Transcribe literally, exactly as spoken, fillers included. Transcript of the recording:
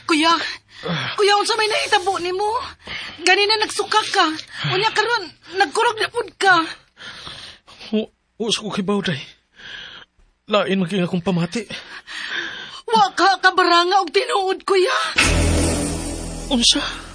Kuya, kuya, unsa may nahitabo nimo? Ganina nagsuka ka. Unya karon nagkurog na pud ka. Us ko kibaw day. Lain maging akong pamati. Wa ka kabaranga og tinuod, kuya. Unsa?